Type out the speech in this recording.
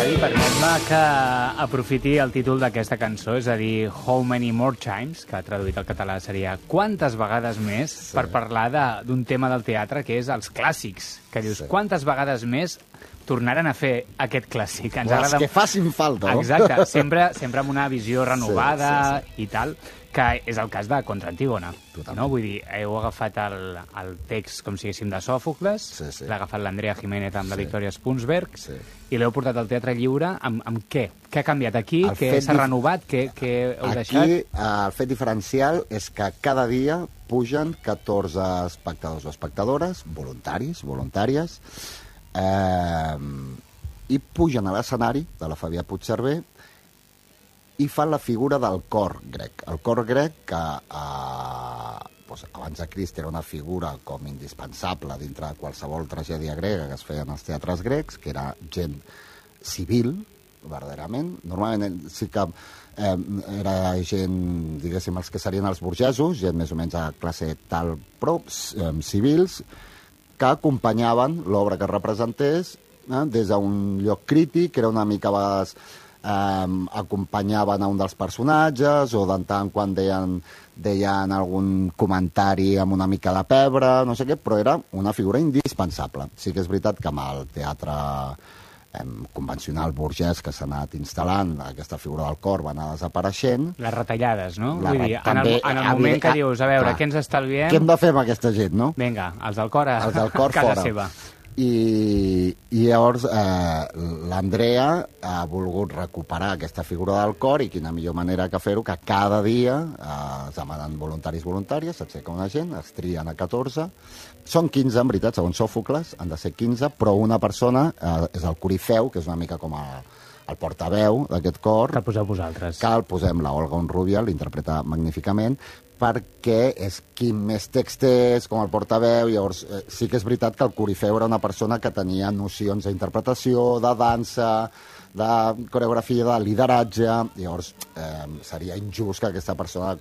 Permet-me que aprofiti el títol d'aquesta cançó, és a dir, How Many More Times, que traduït al català seria Quantes vegades més, per parlar d'un tema del teatre que és els clàssics, que dius, quantes vegades més tornaran a fer aquest clàssic. Les que facin falta, no? Exacte, sempre amb una visió renovada i tal, que és el cas de Contra Antígona. No? Vull dir, heu agafat el text, com si diguéssim, de Sòfocles, l'ha agafat l'Andrea Jiménez amb la Victoria Spunsberg, i l'heu portat al Teatre Lliure amb què? Què ha canviat aquí? Què s'ha renovat? Què heu deixat? Aquí el fet diferencial és que cada dia pugen 14 espectadors o espectadores, voluntaris, voluntàries, i pugen a l'escenari de la Fabià Puigcerver i fan la figura del cor grec. El cor grec, que abans de Crist era una figura com indispensable dintre de qualsevol tragèdia grega que es feia en els teatres grecs, que era gent civil, verdaderament. Normalment sí que era gent, diguéssim, els que serien els burgesos, gent més o menys de classe tal, però civils, que acompanyaven l'obra que representés des d'un lloc crític, que era una mica a vegades acompanyaven a un dels personatges o de tant en quant deien algun comentari amb una mica de pebre, no sé què, però era una figura indispensable. Sí que és veritat que amb el teatre convencional burgès que s'ha anat instal·lant, aquesta figura del cor va anar desapareixent. Les retallades, no? Vull dir, en el moment que dius, a veure, què ens estalviem? Què hem de fer amb aquesta gent, no? Vinga, els del cor a casa fora. seva. I llavors l'Andrea ha volgut recuperar aquesta figura del cor, i quina millor manera que fer-ho que cada dia es demanen voluntaris voluntàries, s'aixeca una gent, es trien a 14, són 15 en veritat, segons Sòfocles, han de ser 15, però una persona és el corifeu, que és una mica com el portaveu d'aquest cor. Que el poseu vosaltres. Que el posem, la Olga Onrubia, l'interpreta magníficament, perquè és qui més text és, com el portaveu. Llavors, sí que és veritat que el corifeu era una persona que tenia nocions d'interpretació, de dansa, de coreografia, de lideratge. Llavors, seria injust que aquesta persona